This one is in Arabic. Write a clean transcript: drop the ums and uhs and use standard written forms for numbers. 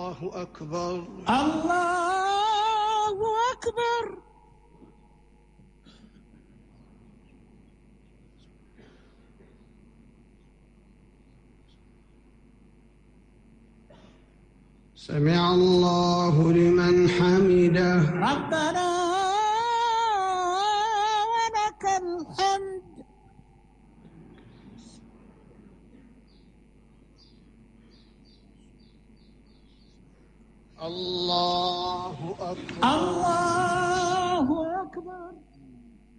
الله أكبر. الله أكبر. سمع الله لمن حمده. ربنا ولك الحمد. الله أكبر. الله